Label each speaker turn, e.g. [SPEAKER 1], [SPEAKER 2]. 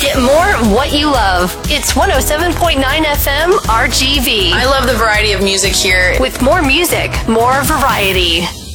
[SPEAKER 1] Get more of what you love. It's 107.9 FM RGV.
[SPEAKER 2] I love the variety of music here.
[SPEAKER 1] With more music, more variety.